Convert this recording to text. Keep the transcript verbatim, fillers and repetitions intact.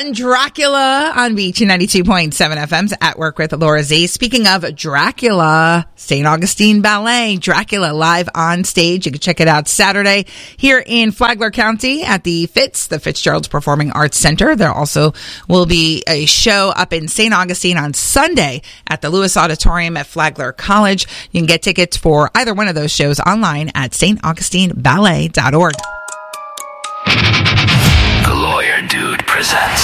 done Dracula on B T ninety-two point seven F M's At Work with Laura Z. Speaking of Dracula, Saint Augustine Ballet, Dracula live on stage. You can check it out Saturday here in Flagler County at the Fitz, the Fitzgerald's Performing Arts Center. There also will be a show up in Saint Augustine on Sunday at the Lewis Auditorium at Flagler College. You can get tickets for either one of those shows online at s t augustine ballet dot org. The Lawyer Dude presents